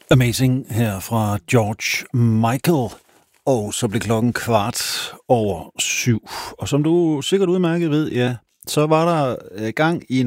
Amazing her fra George Michael. Og så blev klokken 7:15. Og som du sikkert udmærket ved, ja, så var der gang i